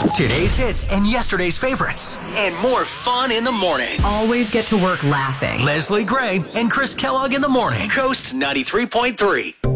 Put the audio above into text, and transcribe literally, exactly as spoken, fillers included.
Today's hits and yesterday's favorites. And more fun in the morning. Always get to work laughing. Leslie Gray and Chris Kellogg in the morning. Coast ninety-three point three.